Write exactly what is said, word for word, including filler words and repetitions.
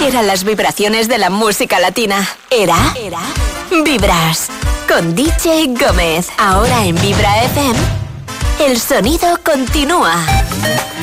Eran las vibraciones de la música latina. Era, era Vibras con D J Gómez. Ahora en Vibra F M, el sonido continúa.